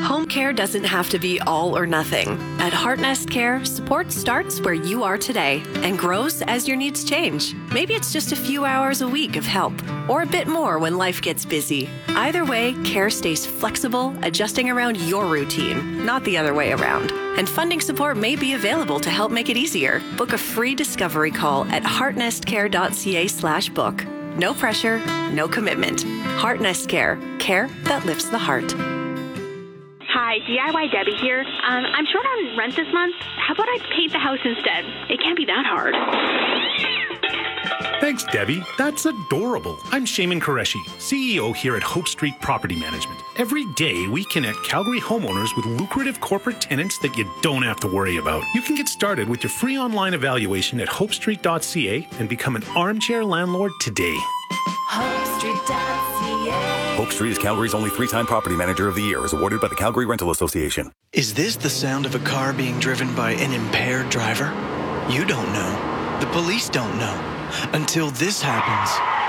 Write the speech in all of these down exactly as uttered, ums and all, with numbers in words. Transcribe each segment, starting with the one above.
Home care doesn't have to be all or nothing. At Heartnest Care, support starts where you are today and grows as your needs change. Maybe it's just a few hours a week of help, or a bit more when life gets busy. Either way, care stays flexible, adjusting around your routine, not the other way around. And funding support may be available to help make it easier. Book a free discovery call at heartnestcare.ca slash book. No pressure, no commitment. Heartnest Care. Care that lifts the heart. Hi, D I Y Debbie here. Um, I'm short on rent this month. How about I paint the house instead? It can't be that hard. Thanks, Debbie. That's adorable. I'm Shaman Qureshi, C E O here at Hope Street Property Management. Every day, we connect Calgary homeowners with lucrative corporate tenants that you don't have to worry about. You can get started with your free online evaluation at hope street dot c a and become an armchair landlord today. hope street dot c a Hope Street is Calgary's only three-time Property Manager of the Year, as awarded by the Calgary Rental Association. Is this the sound of a car being driven by an impaired driver? You don't know. The police don't know. Until this happens.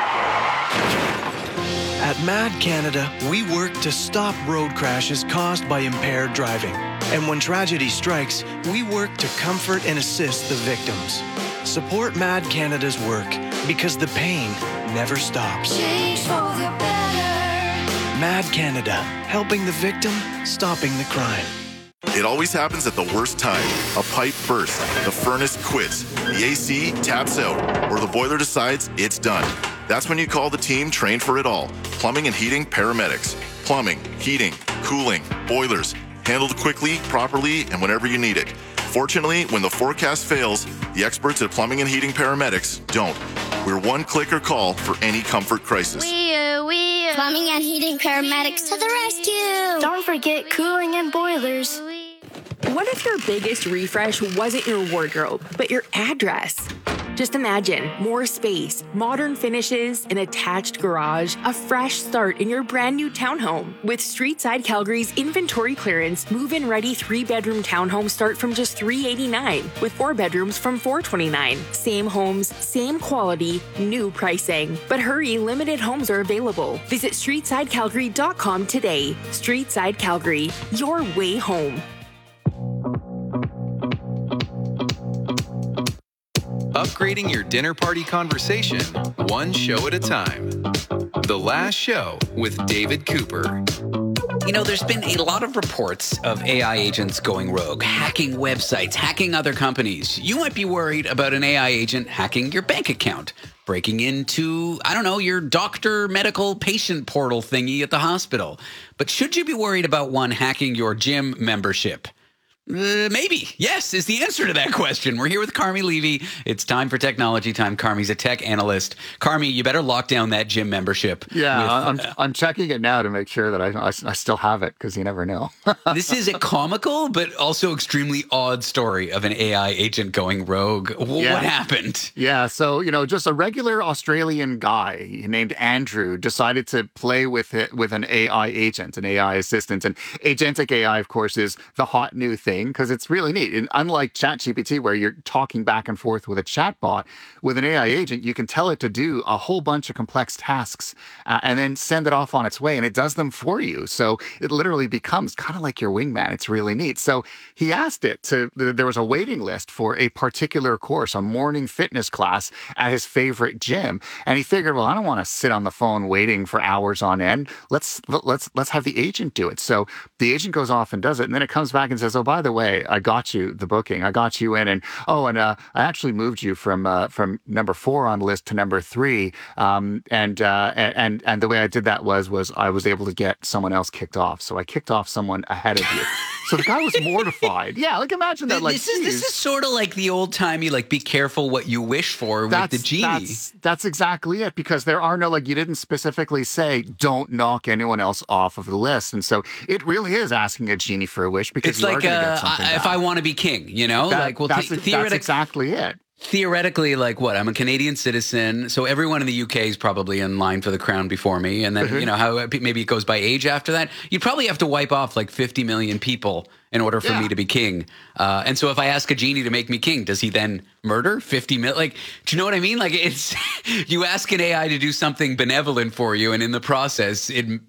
At MAD Canada, we work to stop road crashes caused by impaired driving. And when tragedy strikes, we work to comfort and assist the victims. Support MAD Canada's work because the pain never stops. Change for the better. MAD Canada, helping the victim, stopping the crime. It always happens at the worst time. A pipe bursts, the furnace quits, the A C taps out, or the boiler decides it's done. That's when you call the team trained for it all. Plumbing and heating paramedics. Plumbing, heating, cooling, boilers. Handled quickly, properly, and whenever you need it. Fortunately, when the forecast fails, the experts at Plumbing and Heating Paramedics don't. We're one click or call for any comfort crisis. Wee-oo, wee-oo. Plumbing and Heating Paramedics to the rescue. Don't forget cooling and boilers. What if your biggest refresh wasn't your wardrobe, but your address? Just imagine more space, modern finishes, an attached garage, a fresh start in your brand new townhome. With Streetside Calgary's inventory clearance, move-in ready three-bedroom townhomes start from just three hundred eighty-nine dollars, with four bedrooms from four hundred twenty-nine dollars. Same homes, same quality, new pricing. But hurry, limited homes are available. Visit streetside calgary dot com today. Streetside Calgary, your way home. Upgrading your dinner party conversation, one show at a time. The Last Show with David Cooper. You know, there's been a lot of reports of A I agents going rogue, hacking websites, hacking other companies. You might be worried about an A I agent hacking your bank account, breaking into, I don't know, your doctor medical patient portal thingy at the hospital. But should you be worried about one hacking your gym membership? Uh, maybe. Yes, is the answer to that question. We're here with Carmi Levy. It's time for technology time. Carmi's a tech analyst. Carmi, you better lock down that gym membership. Yeah, with, I'm uh, I'm checking it now to make sure that I I, I still have it, because you never know. This is a comical but also extremely odd story of an A I agent going rogue. W- Yeah. What happened? Yeah, so, you know, just a regular Australian guy named Andrew decided to play with it with an A I agent, an A I assistant. And agentic A I, of course, is the hot new thing, because it's really neat. And unlike ChatGPT, where you're talking back and forth with a chatbot, with an A I agent, you can tell it to do a whole bunch of complex tasks uh, and then send it off on its way, and it does them for you. So it literally becomes kind of like your wingman. It's really neat. So he asked it to, there was a waiting list for a particular course, a morning fitness class at his favorite gym. And he figured, well, I don't want to sit on the phone waiting for hours on end. Let's, let's, let's have the agent do it. So the agent goes off and does it. And then it comes back and says, oh, by the way, I got you the booking. I got you in. And oh, and uh, I actually moved you from uh, from number four on the list to number three. Um, and, uh, and and the way I did that was was I was able to get someone else kicked off. So I kicked off someone ahead of you. So the guy was mortified. Yeah, like imagine that. Like this is this is sort of like the old timey, like be careful what you wish for with the genie. That's, that's exactly it, because there are no, like, you didn't specifically say don't knock anyone else off of the list, and so it really is asking a genie for a wish, because It's you like are going to uh, get something I- if back. I want to be king, you know, That- like well, that's, the- that's theoretic- exactly it. Theoretically, like what? I'm a Canadian citizen, so everyone in the U K is probably in line for the crown before me. And then, Mhm. you know, how maybe it goes by age after that. You'd probably have to wipe off like fifty million people in order for Yeah. me to be king. Uh, and so if I ask a genie to make me king, does he then murder fifty million? Like, do you know what I mean? Like, it's you ask an A I to do something benevolent for you, and in the process, it it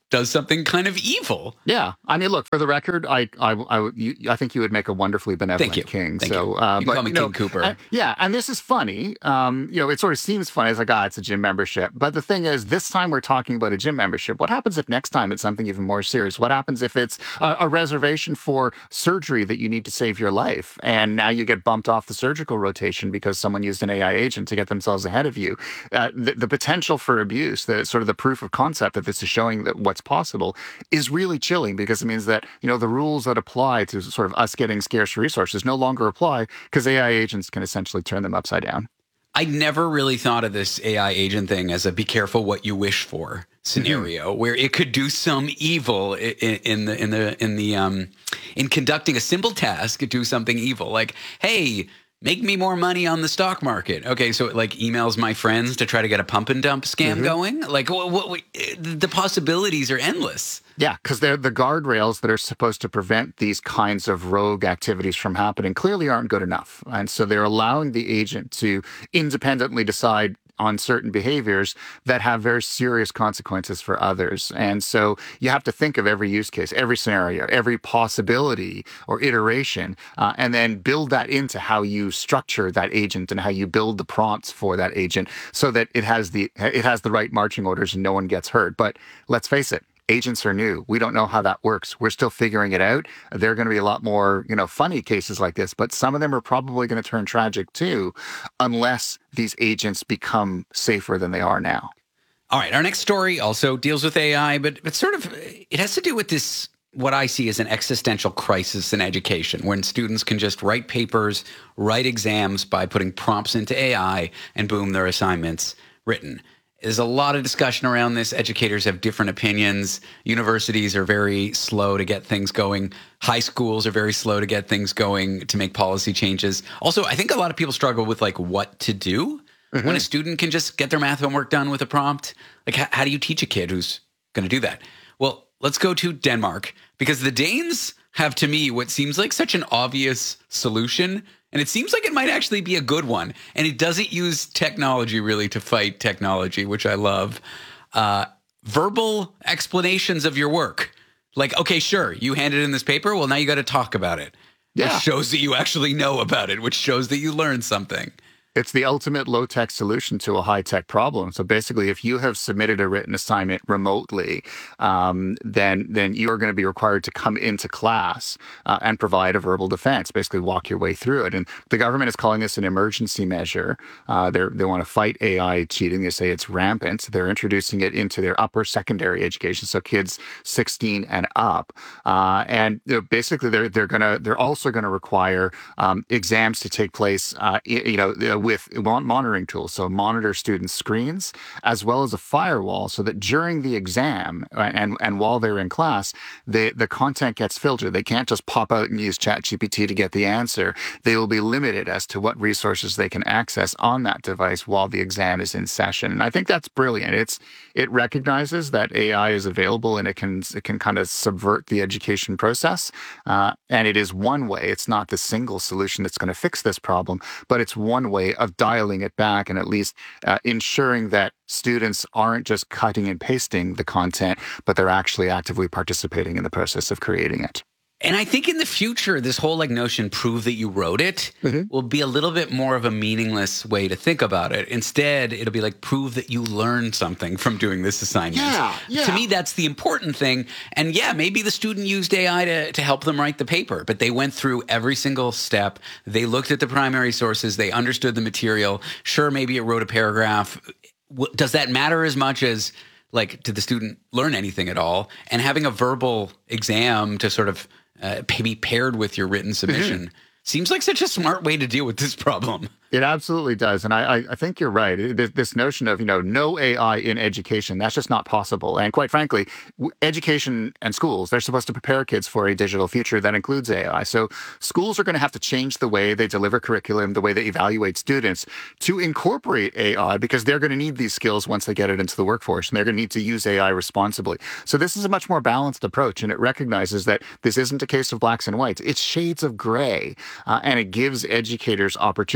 does something kind of evil. Yeah. I mean, look, for the record, I I, I, you, I think you would make a wonderfully benevolent Thank you. king. Thank so, you. Uh, You can but, call me you know, King Cooper. uh, yeah. And this is funny. Um, you know, it sort of seems funny. It's like, ah, it's a gym membership. But the thing is, this time we're talking about a gym membership. What happens if next time it's something even more serious? What happens if it's a, a reservation for surgery that you need to save your life? And now you get bumped off the surgical rotation because someone used an A I agent to get themselves ahead of you. Uh, the, the potential for abuse, the sort of the proof of concept that this is showing that what's possible is really chilling, because it means that, you know, the rules that apply to sort of us getting scarce resources no longer apply because A I agents can essentially turn them upside down. I never really thought of this A I agent thing as a be careful what you wish for scenario, mm-hmm. where it could do some evil in, in the in the in the um in conducting a simple task, do something evil, like, hey, make me more money on the stock market. Okay, so it like emails my friends to try to get a pump and dump scam mm-hmm. going. Like, what, what, what, the possibilities are endless. Yeah, because they're the guardrails that are supposed to prevent these kinds of rogue activities from happening clearly aren't good enough. And so they're allowing the agent to independently decide on certain behaviors that have very serious consequences for others. And so you have to think of every use case, every scenario, every possibility or iteration, uh, and then build that into how you structure that agent and how you build the prompts for that agent so that it has the it has the right marching orders and no one gets hurt. But let's face it, agents are new. We don't know how that works. We're still figuring it out. There are going to be a lot more, you know, funny cases like this, but some of them are probably going to turn tragic too, unless these agents become safer than they are now. All right. Our next story also deals with A I, but it's sort of, it has to do with this, what I see as an existential crisis in education, when students can just write papers, write exams by putting prompts into A I, and boom, their assignments written. There's a lot of discussion around this. Educators have different opinions. Universities are very slow to get things going. High schools are very slow to get things going to make policy changes. Also, I think a lot of people struggle with like what to do mm-hmm. when a student can just get their math homework done with a prompt. Like, how, how do you teach a kid who's going to do that? Well, let's go to Denmark, because the Danes have, to me, what seems like such an obvious solution. And it seems like it might actually be a good one. And it doesn't use technology really to fight technology, which I love. Uh, verbal explanations of your work. Like, okay, sure, you handed in this paper. Well, now you got to talk about it. Yeah. Which shows that you actually know about it, which shows that you learned something. It's the ultimate low-tech solution to a high-tech problem. So basically, if you have submitted a written assignment remotely, um, then then you are going to be required to come into class uh, and provide a verbal defense, basically walk your way through it. And the government is calling this an emergency measure. Uh, they they want to fight A I cheating. They say it's rampant. They're introducing it into their upper secondary education, so kids sixteen and up. Uh, and you know, basically, they're they're gonna they're also going to require um, exams to take place. Uh, you know. With monitoring tools, so monitor students' screens, as well as a firewall, so that during the exam and and while they're in class, they, the content gets filtered. They can't just pop out and use ChatGPT to get the answer. They will be limited as to what resources they can access on that device while the exam is in session. And I think that's brilliant. It's it recognizes that A I is available and it can it can kind of subvert the education process. Uh, and it is one way. It's not the single solution that's going to fix this problem, but it's one way of dialing it back and at least uh, ensuring that students aren't just cutting and pasting the content, but they're actually actively participating in the process of creating it. And I think in the future, this whole like notion, prove that you wrote it, mm-hmm. will be a little bit more of a meaningless way to think about it. Instead, it'll be like, prove that you learned something from doing this assignment. Yeah, yeah. To me, that's the important thing. And yeah, maybe the student used A I to, to help them write the paper, but they went through every single step. They looked at the primary sources. They understood the material. Sure, maybe it wrote a paragraph. Does that matter as much as, like, did the student learn anything at all? And having a verbal exam to sort of Uh, maybe paired with your written submission mm-hmm. seems like such a smart way to deal with this problem. It absolutely does. And I, I think you're right. This notion of, you know, no A I in education, that's just not possible. And quite frankly, education and schools, they're supposed to prepare kids for a digital future that includes A I. So schools are going to have to change the way they deliver curriculum, the way they evaluate students to incorporate A I, because they're going to need these skills once they get it into the workforce, and they're going to need to use A I responsibly. So this is a much more balanced approach, and it recognizes that this isn't a case of blacks and whites. It's shades of gray, uh, and it gives educators opportunity to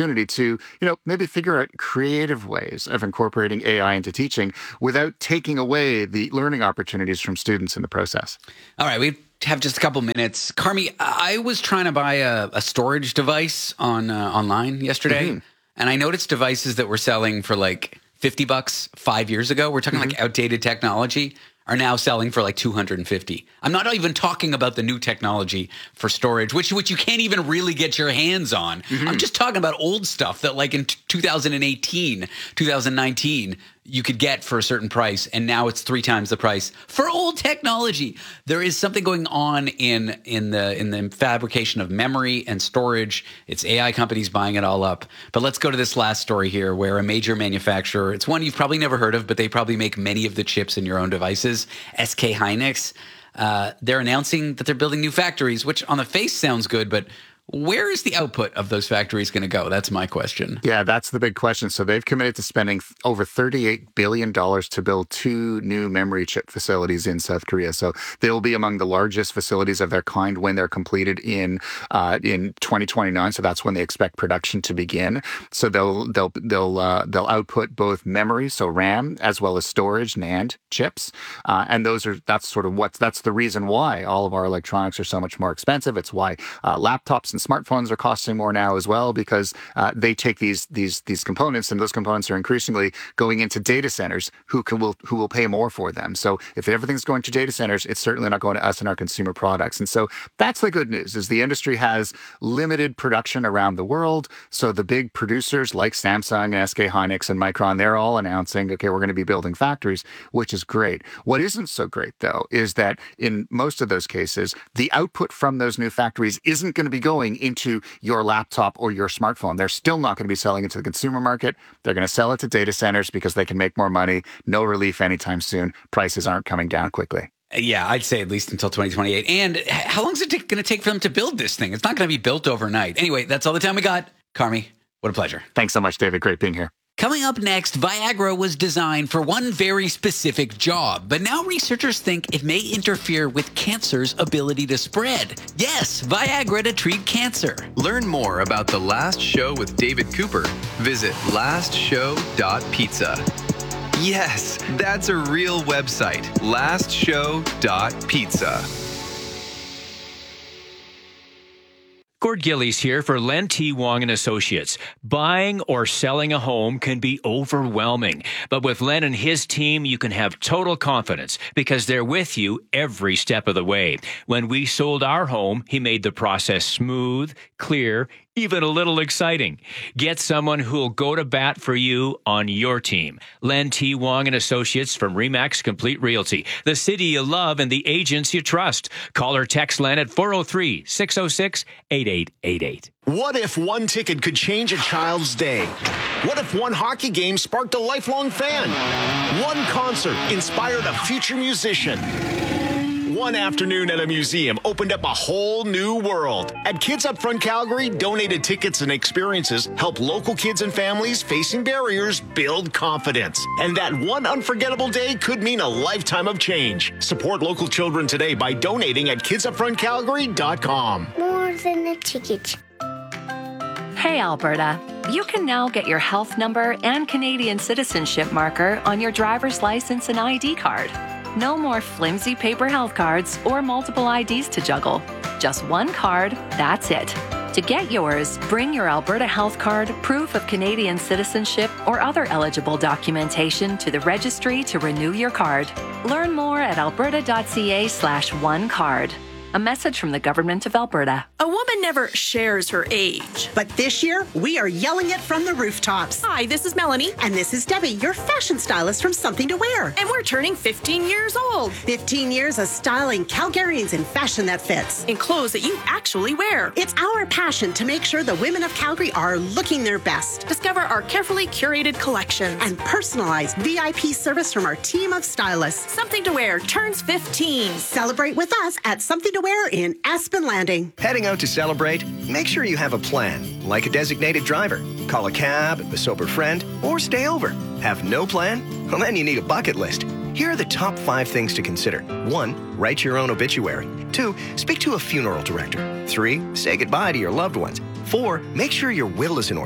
to, you know, maybe figure out creative ways of incorporating A I into teaching without taking away the learning opportunities from students in the process. All right, we have just a couple minutes. Carmi, I was trying to buy a, a storage device on uh, online yesterday, mm-hmm. and I noticed devices that were selling for like fifty bucks five years ago. We're talking mm-hmm. like outdated technology. Are now selling for like two hundred fifty. I'm not even talking about the new technology for storage, which which you can't even really get your hands on. Mm-hmm. I'm just talking about old stuff that like in two thousand eighteen, two thousand nineteen, you could get for a certain price, and now it's three times the price for old technology. There is something going on in in the in the fabrication of memory and storage. It's A I companies buying it all up. But let's go to this last story here, where a major manufacturer, it's one you've probably never heard of, but they probably make many of the chips in your own devices, S K Hynix. Uh, they're announcing that they're building new factories, which on the face sounds good, but where is the output of those factories going to go? That's my question. Yeah, that's the big question. So they've committed to spending over thirty-eight billion dollars to build two new memory chip facilities in South Korea. So they'll be among the largest facilities of their kind when they're completed in uh, in twenty twenty-nine. So that's when they expect production to begin. So they'll they'll they'll uh, they'll output both memory, so RAM, as well as storage, NAND chips, uh, and those are that's sort of what that's the reason why all of our electronics are so much more expensive. It's why uh, laptops and smartphones are costing more now as well, because uh, they take these these these components, and those components are increasingly going into data centers who can will who will pay more for them. So if everything's going to data centers, it's certainly not going to us and our consumer products. And so that's the good news, is the industry has limited production around the world. So the big producers like Samsung, S K Hynix, and Micron, they're all announcing, okay, we're going to be building factories, which is great. What isn't so great, though, is that in most of those cases, the output from those new factories isn't going to be going into your laptop or your smartphone. They're still not going to be selling it to the consumer market. They're going to sell it to data centers because they can make more money. No relief anytime soon. Prices aren't coming down quickly. Yeah, I'd say at least until twenty twenty-eight. And how long is it t- going to take for them to build this thing? It's not going to be built overnight. Anyway, that's all the time we got. Carmi, what a pleasure. Thanks so much, David. Great being here. Coming up next, Viagra was designed for one very specific job, but now researchers think it may interfere with cancer's ability to spread. Yes, Viagra to treat cancer. Learn more about The Last Show with David Cooper. Visit last show dot pizza. Yes, that's a real website, last show dot pizza. Gord Gillies here for Len T. Wong and Associates. Buying or selling a home can be overwhelming, but with Len and his team, you can have total confidence because they're with you every step of the way. When we sold our home, he made the process smooth, clear, even a little exciting. Get someone who'll go to bat for you on your team. Len T. Wong and Associates from Remax Complete Realty. The city you love and the agents you trust. Call or text Len at four oh three, six oh six, eight eight eight eight. What if one ticket could change a child's day? What if one hockey game sparked a lifelong fan? One concert inspired a future musician? One afternoon at a museum opened up a whole new world. At Kids Up Front Calgary, donated tickets and experiences help local kids and families facing barriers build confidence. And that one unforgettable day could mean a lifetime of change. Support local children today by donating at kids up front calgary dot com. More than a ticket. Hey, Alberta. You can now get your health number and Canadian citizenship marker on your driver's license and I D card. No more flimsy paper health cards or multiple I Ds to juggle. Just one card, that's it. To get yours, bring your Alberta Health Card, proof of Canadian citizenship, or other eligible documentation to the registry to renew your card. Learn more at alberta.ca slash one card. A message from the Government of Alberta. A woman never shares her age. But this year, we are yelling it from the rooftops. Hi, this is Melanie. And this is Debbie, your fashion stylist from Something to Wear. And we're turning fifteen years old. fifteen years of styling Calgarians in fashion that fits. In clothes that you actually wear. It's our passion to make sure the women of Calgary are looking their best. Discover our carefully curated collections. And personalized V I P service from our team of stylists. Something to Wear turns fifteen. Celebrate with us at Something to Wear in Aspen Landing. Heading out to celebrate? Make sure you have a plan, like a designated driver. Call a cab, a sober friend, or stay over. Have no plan? Well, then you need a bucket list. Here are the top five things to consider. One, write your own obituary. Two, speak to a funeral director. Three, say goodbye to your loved ones. Four, make sure your will is in order.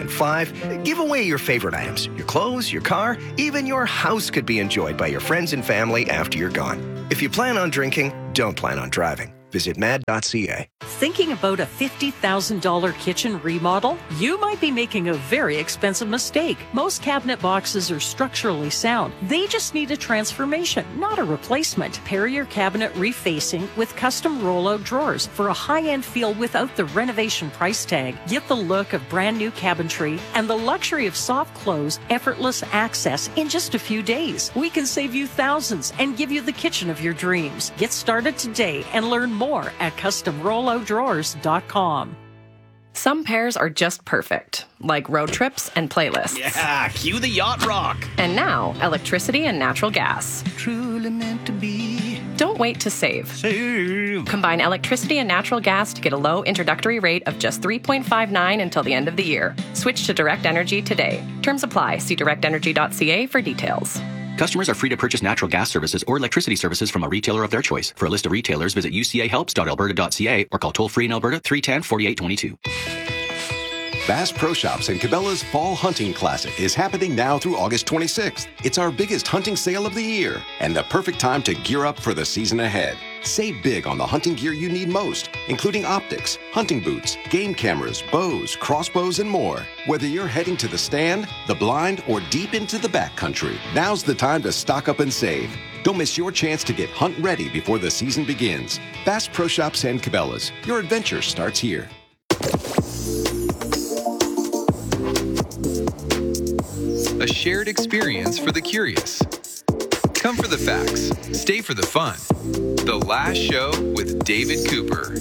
And five, give away your favorite items. Your clothes, your car, even your house could be enjoyed by your friends and family after you're gone. If you plan on drinking, don't plan on driving. Visit mad dot c a. Thinking about a fifty thousand dollars kitchen remodel? You might be making a very expensive mistake. Most cabinet boxes are structurally sound. They just need a transformation, not a replacement. Pair your cabinet refacing with custom rollout drawers for a high-end feel without the renovation price tag. Get the look of brand new cabinetry and the luxury of soft close, effortless access in just a few days. We can save you thousands and give you the kitchen of your dreams. Get started today and learn more More at custom rollout drawers dot com. Some pairs are just perfect, like road trips and playlists. Yeah, cue the yacht rock. And now, electricity and natural gas. Truly meant to be. Don't wait to save. Save. Combine electricity and natural gas to get a low introductory rate of just three point five nine until the end of the year. Switch to Direct Energy today. Terms apply. See direct energy dot c a for details. Customers are free to purchase natural gas services or electricity services from a retailer of their choice. For a list of retailers, visit u c a helps dot alberta dot c a or call toll-free in Alberta three one zero, four eight two two. Bass Pro Shops and Cabela's Fall Hunting Classic is happening now through August twenty-sixth. It's our biggest hunting sale of the year and the perfect time to gear up for the season ahead. Save big on the hunting gear you need most, including optics, hunting boots, game cameras, bows, crossbows, and more. Whether you're heading to the stand, the blind, or deep into the backcountry, now's the time to stock up and save. Don't miss your chance to get hunt ready before the season begins. Bass Pro Shops and Cabela's. Your adventure starts here. A shared experience for the curious. Come for the facts, stay for the fun. The Last Show with David Cooper.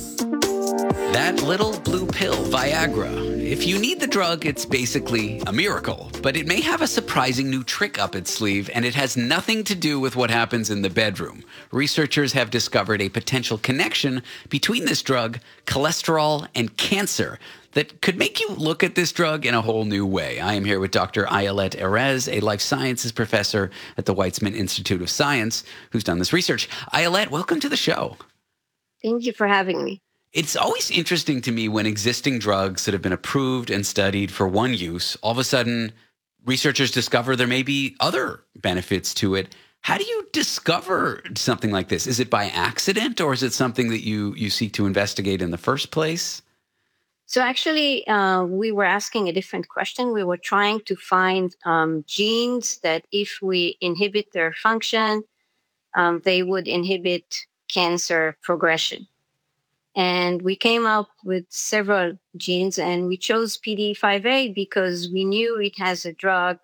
That little blue pill, Viagra. If you need the drug, it's basically a miracle. But it may have a surprising new trick up its sleeve, and it has nothing to do with what happens in the bedroom. Researchers have discovered a potential connection between this drug, cholesterol, and cancer that could make you look at this drug in a whole new way. I am here with Doctor Ayelet Erez, a life sciences professor at the Weizmann Institute of Science, who's done this research. Ayelet, welcome to the show. Thank you for having me. It's always interesting to me when existing drugs that have been approved and studied for one use, all of a sudden researchers discover there may be other benefits to it. How do you discover something like this? Is it by accident, or is it something that you, you seek to investigate in the first place? So actually, uh, we were asking a different question. We were trying to find um, genes that if we inhibit their function, um, they would inhibit cancer progression. And we came up with several genes, and we chose P D E five A because we knew it has a drug,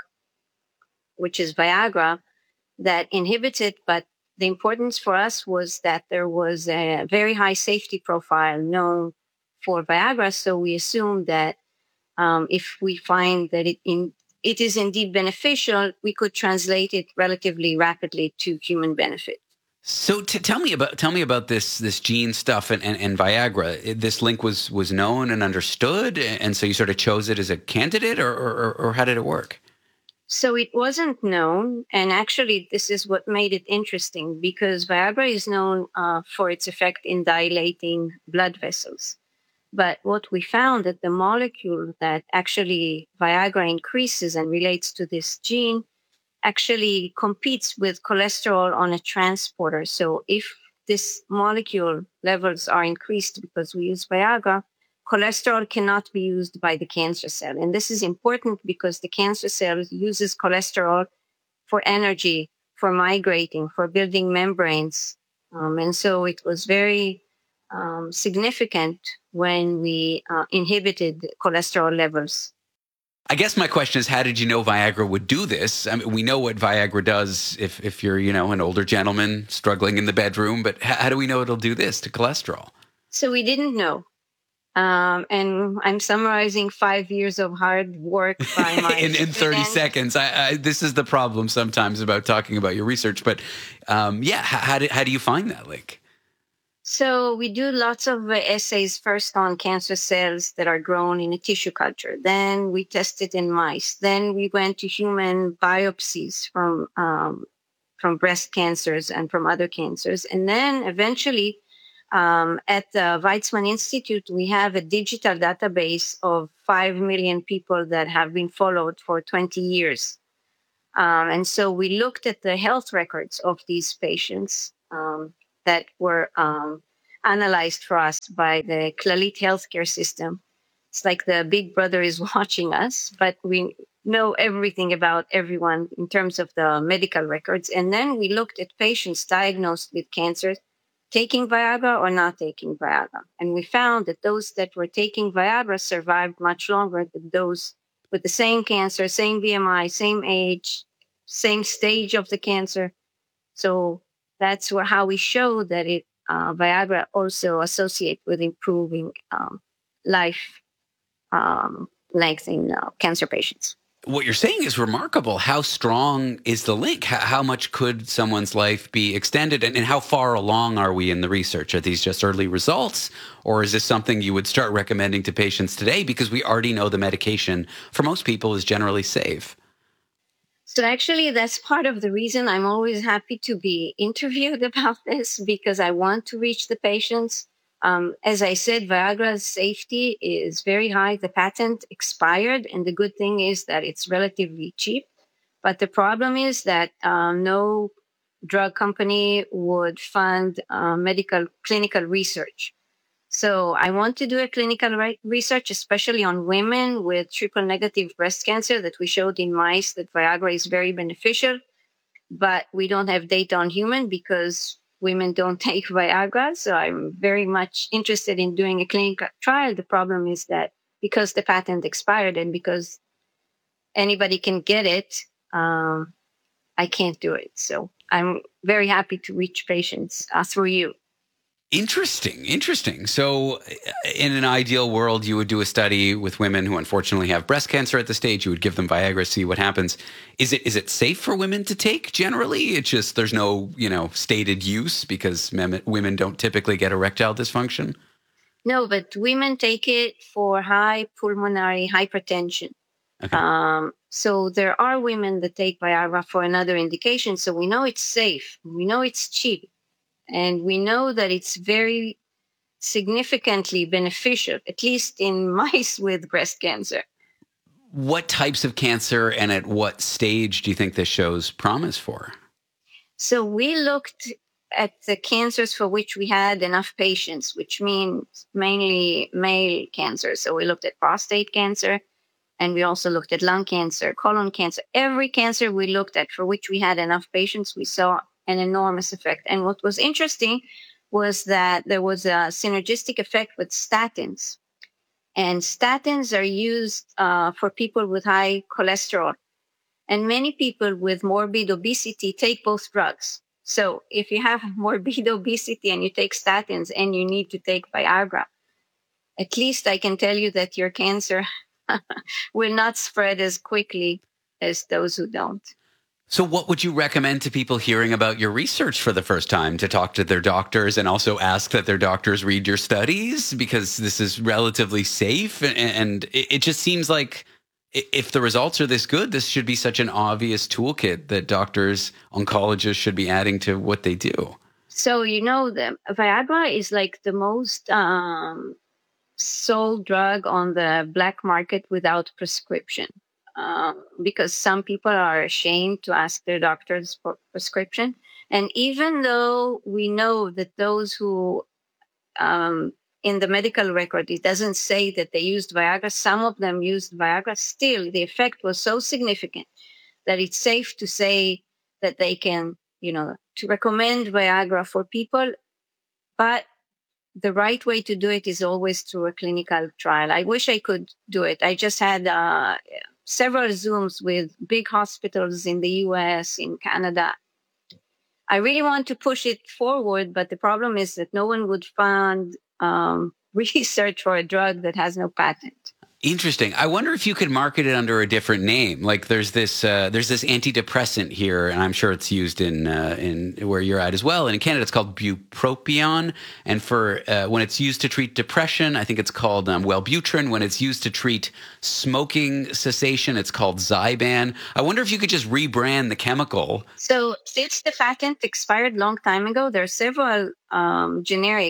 which is Viagra, that inhibits it. But the importance for us was that there was a very high safety profile known for Viagra. So we assumed that um, if we find that it in, it is indeed beneficial, we could translate it relatively rapidly to human benefit. So to tell me about tell me about this this gene stuff and, and, and Viagra. This link was was known and understood, and so you sort of chose it as a candidate, or or, or how did it work? So it wasn't known, and actually this is what made it interesting, because Viagra is known uh, for its effect in dilating blood vessels. But what we found that the molecule that actually Viagra increases and relates to this gene actually competes with cholesterol on a transporter. So if this molecule levels are increased because we use Viagra, cholesterol cannot be used by the cancer cell. And this is important because the cancer cell uses cholesterol for energy, for migrating, for building membranes. Um, and so it was very um, significant when we uh, inhibited cholesterol levels. I guess my question is, how did you know Viagra would do this? I mean, we know what Viagra does if, if you're, you know, an older gentleman struggling in the bedroom, but how, how do we know it'll do this to cholesterol? So we didn't know. Um, and I'm summarizing five years of hard work by my in, in thirty seconds. I, I, this is the problem sometimes about talking about your research. But um, yeah, how, how, do, how do you find that link? So we do lots of uh, assays first on cancer cells that are grown in a tissue culture. Then we test it in mice. Then we went to human biopsies from um, from breast cancers and from other cancers. And then eventually Um, at the Weizmann Institute, we have a digital database of five million people that have been followed for twenty years. Um, and so we looked at the health records of these patients um, that were um, analyzed for us by the Clalit healthcare system. It's like the big brother is watching us, but we know everything about everyone in terms of the medical records. And then we looked at patients diagnosed with cancer taking Viagra or not taking Viagra. And we found that those that were taking Viagra survived much longer than those with the same cancer, same B M I, same age, same stage of the cancer. So that's where, how we show that it uh, Viagra also associate with improving um, life um, length in uh, cancer patients. What you're saying is remarkable. How strong is the link? How, how much could someone's life be extended? And, and how far along are we in the research? Are these just early results? Or is this something you would start recommending to patients today? Because we already know the medication for most people is generally safe. So actually, that's part of the reason I'm always happy to be interviewed about this, because I want to reach the patients. Um, as I said, Viagra's safety is very high. The patent expired, and the good thing is that it's relatively cheap. But the problem is that um, no drug company would fund uh, medical clinical research. So I want to do a clinical re- research, especially on women with triple negative breast cancer, that we showed in mice that Viagra is very beneficial, but we don't have data on human because women don't take Viagra. So I'm very much interested in doing a clinical trial. The problem is that because the patent expired and because anybody can get it, um, I can't do it. So I'm very happy to reach patients uh, through you. Interesting, interesting. So in an ideal world, you would do a study with women who unfortunately have breast cancer at the stage. You would give them Viagra, see what happens. Is it is it safe for women to take generally? It's just there's no, you know, stated use because mem- women don't typically get erectile dysfunction? No, but women take it for high pulmonary hypertension. Okay. Um, so there are women that take Viagra for another indication. So we know it's safe. We know it's cheap. And we know that it's very significantly beneficial, at least in mice with breast cancer. What types of cancer and at what stage do you think this shows promise for? So we looked at the cancers for which we had enough patients, which means mainly male cancer. So we looked at prostate cancer, and we also looked at lung cancer, colon cancer. Every cancer we looked at for which we had enough patients, we saw an enormous effect. And what was interesting was that there was a synergistic effect with statins. And statins are used uh, for people with high cholesterol. And many people with morbid obesity take both drugs. So if you have morbid obesity and you take statins and you need to take Viagra, at least I can tell you that your cancer will not spread as quickly as those who don't. So what would you recommend to people hearing about your research for the first time? To talk to their doctors and also ask that their doctors read your studies because this is relatively safe? And it just seems like if the results are this good, this should be such an obvious toolkit that doctors, oncologists should be adding to what they do. So, you know, the Viagra is like the most um, sold drug on the black market without prescription. Um, because some people are ashamed to ask their doctors for prescription. And even though we know that those who, um, in the medical record, it doesn't say that they used Viagra, some of them used Viagra, still the effect was so significant that it's safe to say that they can, you know, to recommend Viagra for people. But the right way to do it is always through a clinical trial. I wish I could do it. I just had uh, several Zooms with big hospitals in the U S, in Canada. I really want to push it forward, but the problem is that no one would fund um, research for a drug that has no patent. Interesting. I wonder if you could market it under a different name. Like there's this uh, there's this antidepressant here, and I'm sure it's used in uh, in where you're at as well. And in Canada, it's called bupropion. And for uh, when it's used to treat depression, I think it's called um, Wellbutrin. When it's used to treat smoking cessation, it's called Zyban. I wonder if you could just rebrand the chemical. So since the patent expired long time ago, there are several um, generic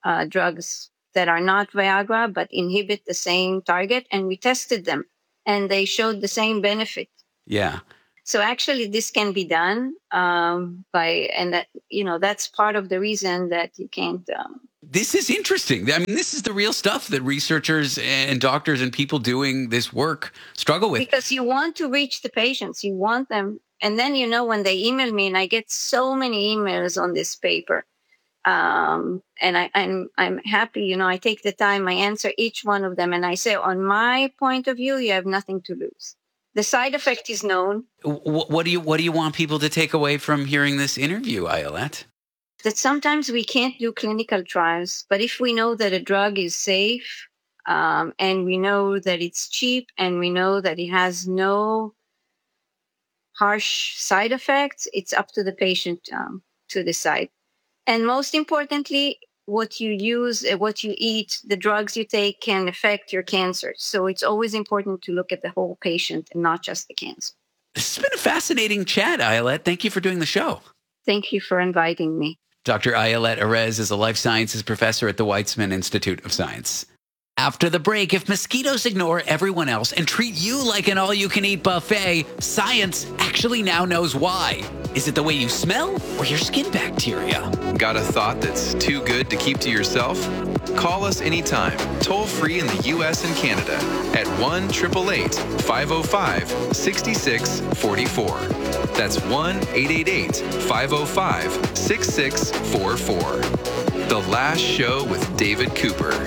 uh, drugs that are not Viagra but inhibit the same target, and we tested them, and they showed the same benefit. Yeah. So actually, this can be done um, by, and that, you know, that's part of the reason that you can't. Um, This is interesting. I mean, this is the real stuff that researchers and doctors and people doing this work struggle with. Because you want to reach the patients, you want them. And then, you know, when they email me, and I get so many emails on this paper, um, and I, I'm I'm happy, you know, I take the time, I answer each one of them, and I say, on my point of view, you have nothing to lose. The side effect is known. What, what do you What do you want people to take away from hearing this interview, Ayelet? That sometimes we can't do clinical trials, but if we know that a drug is safe, um, and we know that it's cheap, and we know that it has no harsh side effects, it's up to the patient um, to decide. And most importantly, what you use, what you eat, the drugs you take can affect your cancer. So it's always important to look at the whole patient and not just the cancer. This has been a fascinating chat, Ayelet. Thank you for doing the show. Thank you for inviting me. Doctor Ayelet Erez is a life sciences professor at the Weizmann Institute of Science. After the break, if mosquitoes ignore everyone else and treat you like an all-you-can-eat buffet, science actually now knows why. Is it the way you smell or your skin bacteria? Got a thought that's too good to keep to yourself? Call us anytime, toll free in the U S and Canada at one eight eight eight, five oh five, six six four four. That's one eight eight eight, five oh five, six six four four. The Last Show with David Cooper.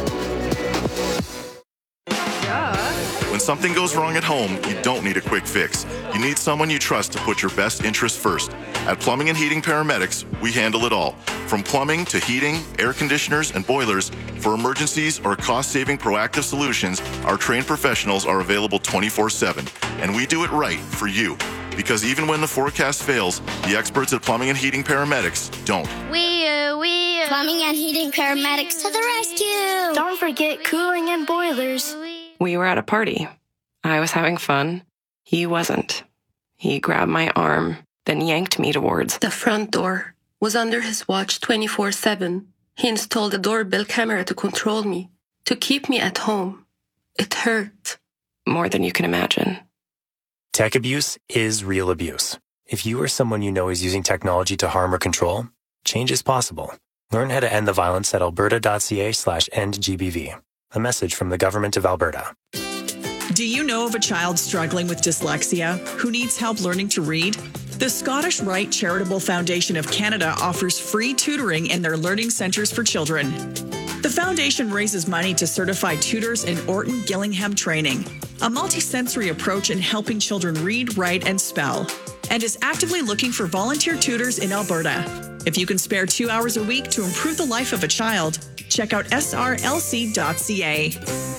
When something goes wrong at home, you don't need a quick fix. You need someone you trust to put your best interests first. At Plumbing and Heating Paramedics, we handle it all. From plumbing to heating, air conditioners, and boilers, for emergencies or cost-saving proactive solutions, our trained professionals are available twenty-four seven. And we do it right for you. Because even when the forecast fails, the experts at Plumbing and Heating Paramedics don't. We, uh, we, uh, Plumbing and Heating Paramedics to the rescue. Don't forget cooling and boilers. We were at a party. I was having fun. He wasn't. He grabbed my arm, then yanked me towards the front door. Was under his watch twenty-four seven. He installed a doorbell camera to control me, to keep me at home. It hurt. More than you can imagine. Tech abuse is real abuse. If you or someone you know is using technology to harm or control, change is possible. Learn how to end the violence at alberta.ca slash endgbv. A message from the Government of Alberta. Do you know of a child struggling with dyslexia who needs help learning to read? The Scottish Rite Charitable Foundation of Canada offers free tutoring in their learning centres for children. The foundation raises money to certify tutors in Orton Gillingham training, a multisensory approach in helping children read, write, and spell, and is actively looking for volunteer tutors in Alberta. If you can spare two hours a week to improve the life of a child, check out S R L C dot C A.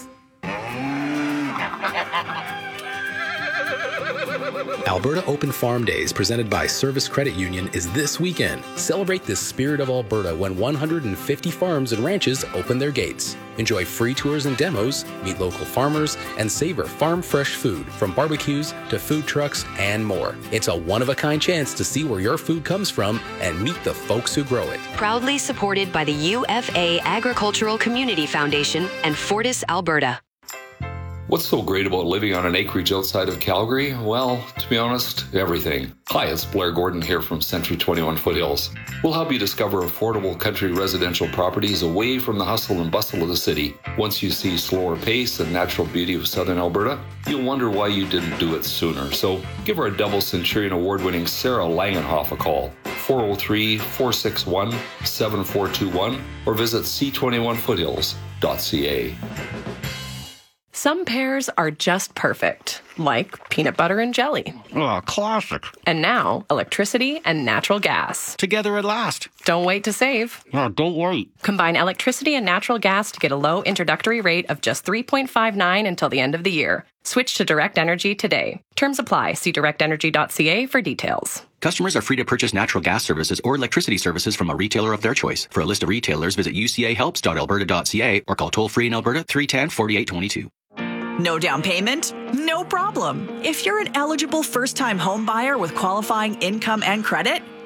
Alberta Open Farm Days, presented by Service Credit Union, is this weekend. Celebrate the spirit of Alberta when one hundred fifty farms and ranches open their gates. Enjoy free tours and demos, meet local farmers, and savor farm fresh food, from barbecues to food trucks and more. It's a one-of-a-kind chance to see where your food comes from and meet the folks who grow it. Proudly supported by the U F A Agricultural Community Foundation and Fortis, Alberta. What's so great about living on an acreage outside of Calgary? Well, to be honest, everything. Hi, it's Blair Gordon here from Century twenty-one Foothills. We'll help you discover affordable country residential properties away from the hustle and bustle of the city. Once you see slower pace and natural beauty of southern Alberta, you'll wonder why you didn't do it sooner. So give our double Centurion award-winning Sarah Langenhoff a call, four oh three, four six one, seven four two one, or visit c twenty-one foothills dot c a. Some pairs are just perfect, like peanut butter and jelly. Oh, classic. And now, electricity and natural gas. Together at last. Don't wait to save. Oh, don't wait. Combine electricity and natural gas to get a low introductory rate of just three point five nine until the end of the year. Switch to Direct Energy today. Terms apply. See direct energy dot c a for details. Customers are free to purchase natural gas services or electricity services from a retailer of their choice. For a list of retailers, visit u c a helps dot alberta dot c a or call toll-free in Alberta three one zero, four eight two two. No down payment? No problem. If you're an eligible first-time home buyer with qualifying income and credit,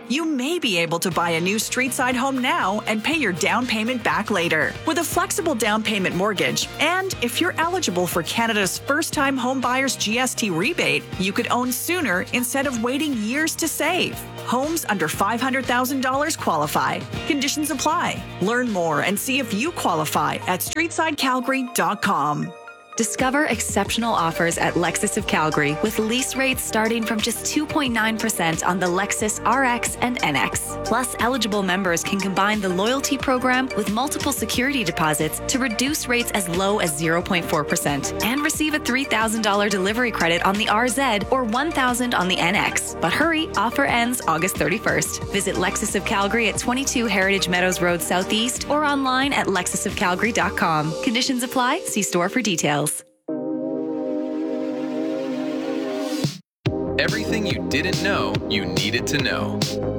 You may be able to buy a new street-side home now and pay your down payment back later with a flexible down payment mortgage. And if you're eligible for Canada's first-time home buyers G S T rebate, you could own sooner instead of waiting years to save. Homes under five hundred thousand dollars qualify. Conditions apply. Learn more and see if you qualify at streetside calgary dot com. Discover exceptional offers at Lexus of Calgary with lease rates starting from just two point nine percent on the Lexus R X and N X. Plus, eligible members can combine the loyalty program with multiple security deposits to reduce rates as low as zero point four percent and receive a three thousand dollars delivery credit on the R Z or one thousand dollars on the N X. But hurry, offer ends August thirty-first. Visit Lexus of Calgary at twenty-two Heritage Meadows Road Southeast or online at lexus of calgary dot com. Conditions apply. See store for details. Everything you didn't know you needed to know.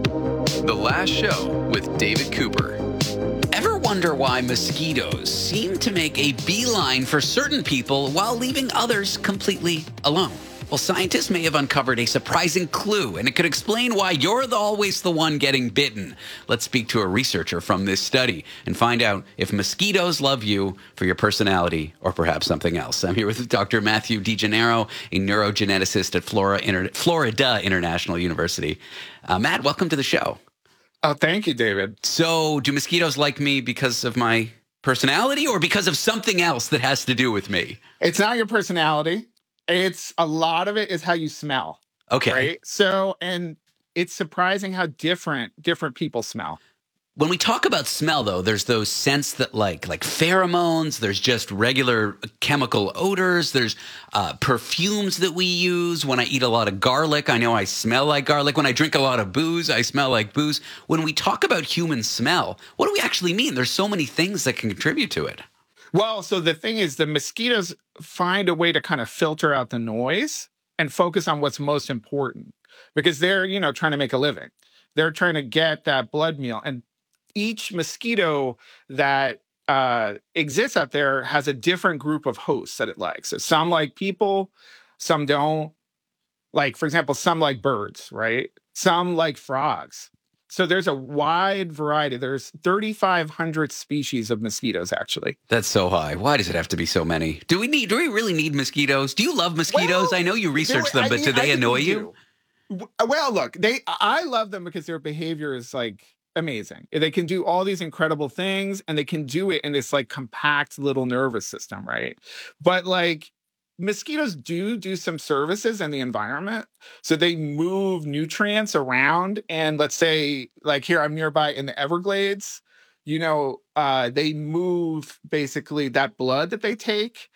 The Last Show with David Cooper. Ever wonder why mosquitoes seem to make a beeline for certain people while leaving others completely alone? Well, scientists may have uncovered a surprising clue, and it could explain why you're the, always the one getting bitten. Let's speak to a researcher from this study and find out if mosquitoes love you for your personality or perhaps something else. I'm here with Doctor Matthew DeGennaro, a neurogeneticist at Flora Inter- Florida International University. Uh, Matt, welcome to the show. Oh, thank you, David. So, do mosquitoes like me because of my personality or because of something else that has to do with me? It's not your personality. It's a lot of it is how you smell. Okay. Right. So, and it's surprising how different different people smell. When we talk about smell, though, there's those scents that like like pheromones. There's just regular chemical odors. There's uh, perfumes that we use. When I eat a lot of garlic, I know I smell like garlic. When I drink a lot of booze, I smell like booze. When we talk about human smell, what do we actually mean? There's so many things that can contribute to it. Well, so the thing is, the mosquitoes find a way to kind of filter out the noise and focus on what's most important because they're, you know, trying to make a living. They're trying to get that blood meal. And each mosquito that uh, exists out there has a different group of hosts that it likes. So some like people, some don't. Like, for example, some like birds, right? Some like frogs. So there's a wide variety. There's thirty-five hundred species of mosquitoes, actually. That's so high. Why does it have to be so many? Do we need? Do we really need mosquitoes? Do you love mosquitoes? Well, I know you research them, but I mean, do they annoy you? Do. Well, look, they. I love them because their behavior is like amazing. They can do all these incredible things, and they can do it in this like compact little nervous system, right? But like. Mosquitoes do do some services in the environment. So they move nutrients around. And let's say, like here, I'm nearby in the Everglades, you know, uh, they move basically that blood that they take.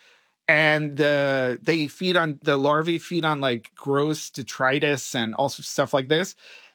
And uh, they feed on, the larvae feed on like gross detritus and also stuff like this.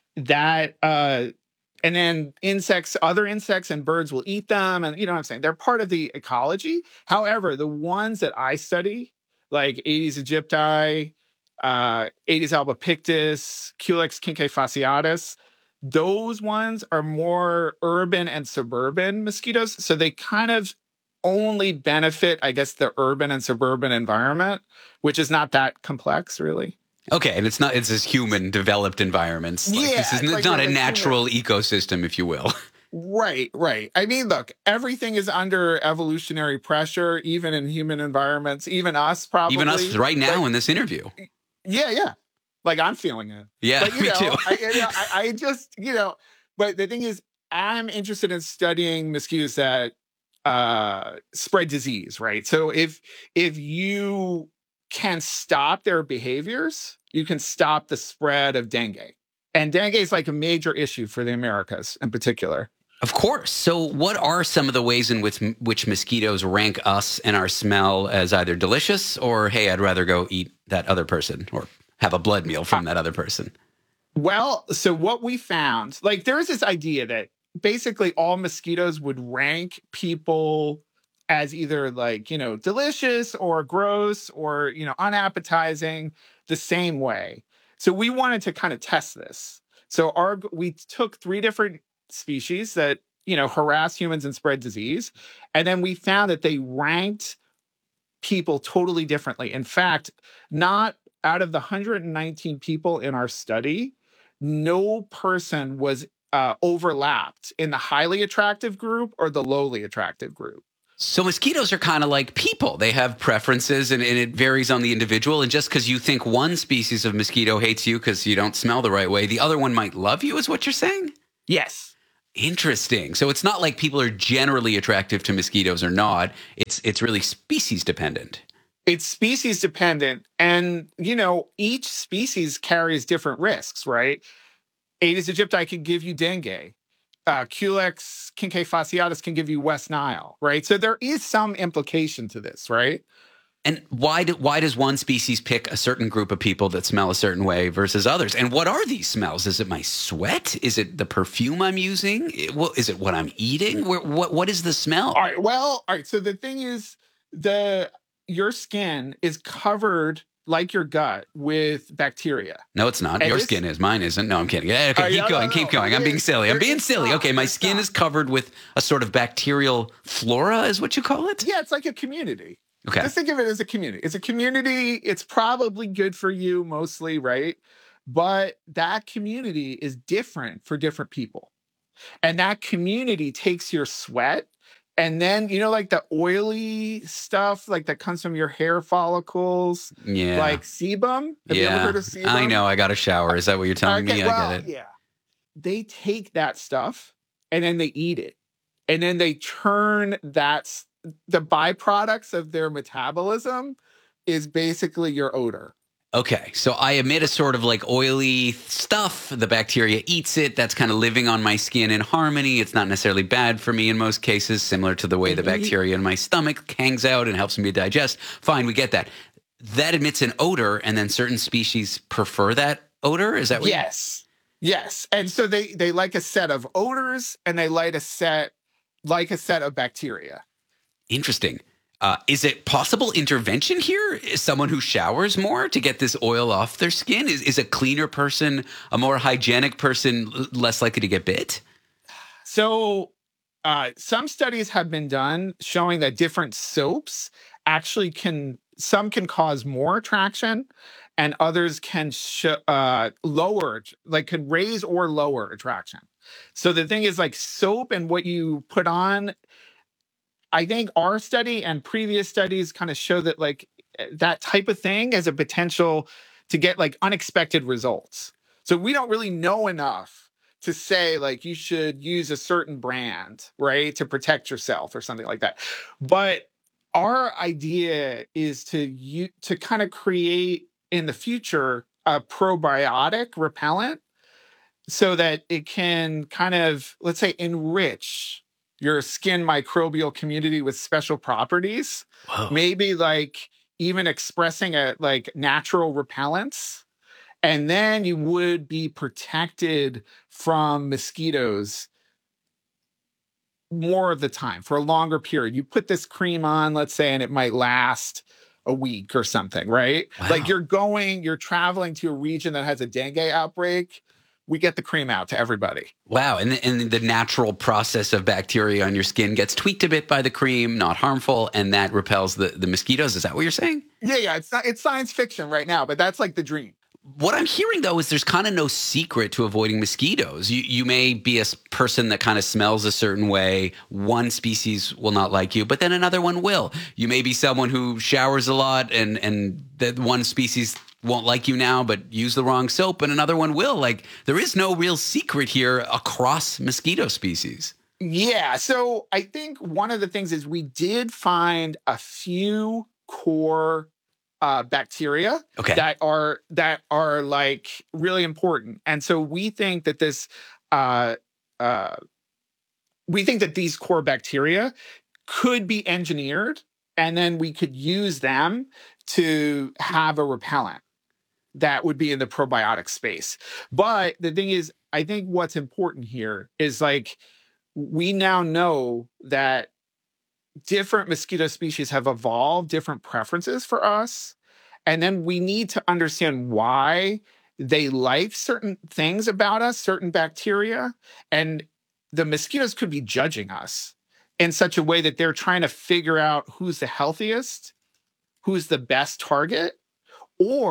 That, uh, and then insects, other insects and birds will eat them. And you know what I'm saying? They're part of the ecology. However, the ones that I study, like Aedes aegypti, uh, Aedes albopictus, Culex kincaefasciatus. Those ones are more urban and suburban mosquitoes. So they kind of only benefit, I guess, the urban and suburban environment, which is not that complex, really. Okay, and it's not, it's this human developed environments. Like, yeah. This is like not a natural human ecosystem, if you will. Right, right. I mean, look, everything is under evolutionary pressure, even in human environments, even us probably. Even us right now like, in this interview. Yeah, yeah. Like I'm feeling it. Yeah, but, you me know, too. I, you know, I, I just, you know, but the thing is, I'm interested in studying mosquitoes that uh, spread disease, right? So if if you can stop their behaviors, you can stop the spread of dengue. And dengue is like a major issue for the Americas in particular. Of course. So what are some of the ways in which, which mosquitoes rank us and our smell as either delicious or, hey, I'd rather go eat that other person or have a blood meal from that other person? Well, so what we found, like there's this idea that basically all mosquitoes would rank people as either like, you know, delicious or gross or, you know, unappetizing the same way. So we wanted to kind of test this. So our we took three different species that, you know, harass humans and spread disease. And then we found that they ranked people totally differently. In fact, not out of the one hundred nineteen people in our study, no person was uh, overlapped in the highly attractive group or the lowly attractive group. So mosquitoes are kind of like people. They have preferences, and, and it varies on the individual. And just because you think one species of mosquito hates you because you don't smell the right way, the other one might love you, is what you're saying? Yes. Interesting. So it's not like people are generally attractive to mosquitoes or not. It's it's really species dependent. It's species dependent. And, you know, each species carries different risks, right? Aedes aegypti can give you dengue. Uh, Culex kincae fasciatus can give you West Nile, right? So there is some implication to this, right? And why do, why does one species pick a certain group of people that smell a certain way versus others? And what are these smells? Is it my sweat? Is it the perfume I'm using? Is it what I'm eating? What what, what is the smell? All right. Well, all right. So the thing is, the your skin is covered, like your gut, with bacteria. No, it's not. And Your this- skin is. Mine isn't. No, I'm kidding. Yeah, okay, Uh, keep yeah, going. no, keep no, going. no, I'm being it's- silly. I'm being it's silly. not, Okay, my it's skin not. is covered with a sort of bacterial flora, is what you call it? Yeah, it's like a community. Okay. Just think of it as a community. It's a community. It's probably good for you mostly, right? But that community is different for different people. And that community takes your sweat. And then, you know, like the oily stuff, like that comes from your hair follicles, Yeah. like sebum. Have you yeah. ever heard of sebum? I know. I got a shower. Is that what you're telling Okay, me? well, I get it. Yeah. They take that stuff and then they eat it. And then they turn that, s- the byproducts of their metabolism is basically your odor. Okay, so I emit a sort of like oily stuff. The bacteria eats it. That's kind of living on my skin in harmony. It's not necessarily bad for me in most cases, similar to the way the bacteria in my stomach hangs out and helps me digest. Fine, we get that. That emits an odor, and then certain species prefer that odor? Is that what Yes. Yes. And so they they like a set of odors and they like a set like a set of bacteria. Interesting. Uh, is it possible intervention here? Is someone who showers more to get this oil off their skin? Is, is a cleaner person, a more hygienic person, l- less likely to get bit? So uh, some studies have been done showing that different soaps actually can, some can cause more attraction and others can sh- uh, lower, like can raise or lower attraction. So the thing is like soap and what you put on, I think our study and previous studies kind of show that like that type of thing has a potential to get like unexpected results. So we don't really know enough to say like you should use a certain brand, right, to protect yourself or something like that. But our idea is to you to kind of create in the future a probiotic repellent so that it can kind of, let's say, enrich your skin microbial community with special properties. Whoa. Maybe like even expressing a like natural repellents. And then you would be protected from mosquitoes more of the time for a longer period. You put this cream on, let's say, and it might last a week or something, right? Wow. Like you're going, you're traveling to a region that has a dengue outbreak. We get the cream out to everybody. Wow. And, and the natural process of bacteria on your skin gets tweaked a bit by the cream, not harmful, and that repels the, the mosquitoes. Is that what you're saying? Yeah, yeah. It's not, it's science fiction right now, but that's like the dream. What I'm hearing, though, is there's kind of no secret to avoiding mosquitoes. You you may be a s- person that kind of smells a certain way. One species will not like you, but then another one will. You may be someone who showers a lot, and and that one species won't like you now, but use the wrong soap, and another one will. Like, there is no real secret here across mosquito species. Yeah. So I think one of the things is we did find a few core uh, bacteria Okay. that are that are like really important, and so we think that this uh, uh, we think that these core bacteria could be engineered, and then we could use them to have a repellent that would be in the probiotic space. But the thing is, I think what's important here is like we now know that different mosquito species have evolved different preferences for us. And then we need to understand why they like certain things about us, certain bacteria. And the mosquitoes could be judging us in such a way that they're trying to figure out who's the healthiest, who's the best target, or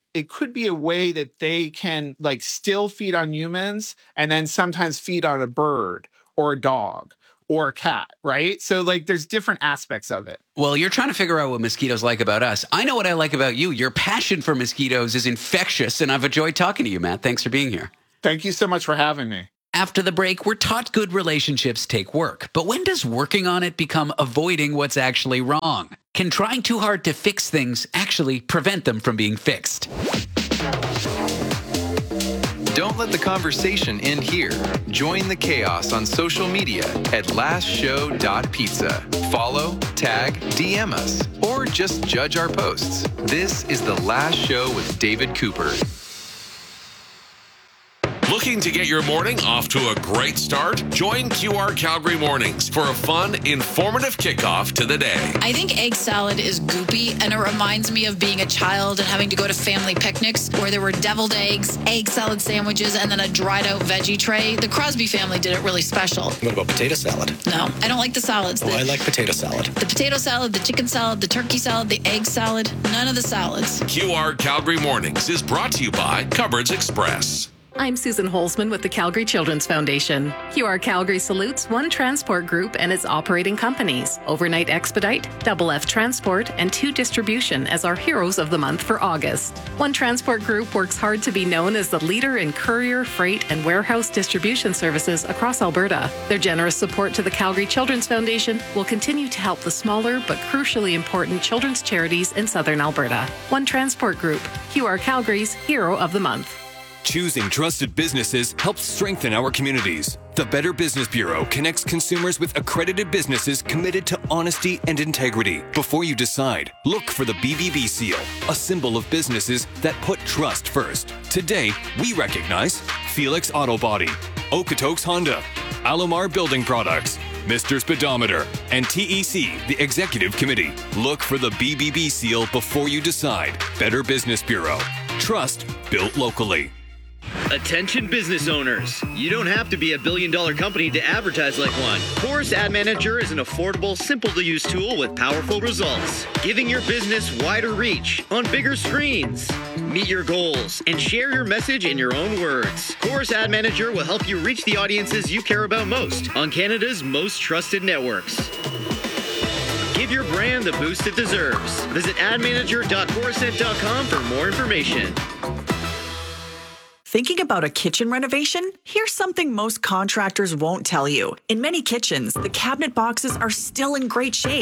it could be a way that they can like still feed on humans and then sometimes feed on a bird or a dog or a cat, right? So like there's different aspects of it. Well, you're trying to figure out what mosquitoes like about us. I know what I like about you. Your passion for mosquitoes is infectious, and I've enjoyed talking to you, Matt. Thanks for being here. Thank you so much for having me. After the break, we're taught good relationships take work. But when does working on it become avoiding what's actually wrong? Can trying too hard to fix things actually prevent them from being fixed? Don't let the conversation end here. Join the chaos on social media at last show dot pizza. Follow, tag, D M us, or just judge our posts. This is The Last Show with David Cooper. Looking to get your morning off to a great start? Join Q R Calgary Mornings for a fun, informative kickoff to the day. I think egg salad is goopy, and it reminds me of being a child and having to go to family picnics where there were deviled eggs, egg salad sandwiches, and then a dried out veggie tray. The Crosby family did it really special. What about potato salad? No, I don't like the salads. Oh, the, I like potato salad. The potato salad, the chicken salad, the turkey salad, the egg salad, none of the salads. Q R Calgary Mornings is brought to you by Cupboards Express. I'm Susan Holzman with the Calgary Children's Foundation. Q R Calgary salutes One Transport Group and its operating companies, Overnight Expedite, Double F Transport, and Two Distribution as our heroes of the month for August. One Transport Group works hard to be known as the leader in courier, freight, and warehouse distribution services across Alberta. Their generous support to the Calgary Children's Foundation will continue to help the smaller but crucially important children's charities in southern Alberta. One Transport Group, Q R Calgary's Hero of the Month. Choosing trusted businesses helps strengthen our communities. The Better Business Bureau connects consumers with accredited businesses committed to honesty and integrity. Before you decide, look for the B B B seal, a symbol of businesses that put trust first. Today, we recognize Felix Auto Body, Okotoks Honda, Alomar Building Products, Mister Speedometer, and T E C, the Executive Committee. Look for the B B B seal before you decide. Better Business Bureau. Trust built locally. Attention business owners. You don't have to be a billion dollar company to advertise like one. Chorus Ad Manager is an affordable, simple to use tool with powerful results, giving your business wider reach on bigger screens. Meet your goals and share your message in your own words. Chorus Ad Manager will help you reach the audiences you care about most on Canada's most trusted networks. Give your brand the boost it deserves. Visit ad manager dot corusent dot com for more information. Thinking about a kitchen renovation? Here's something most contractors won't tell you. In many kitchens, the cabinet boxes are still in great shape.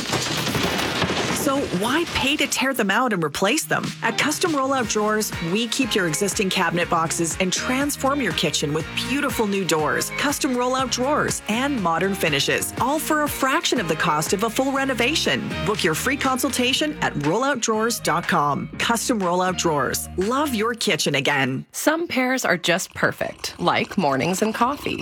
So why pay to tear them out and replace them? At Custom Rollout Drawers, we keep your existing cabinet boxes and transform your kitchen with beautiful new doors, custom rollout drawers, and modern finishes, all for a fraction of the cost of a full renovation. Book your free consultation at rollout drawers dot com. Custom Rollout Drawers. Love your kitchen again. Some pairs are just perfect, like mornings and coffee.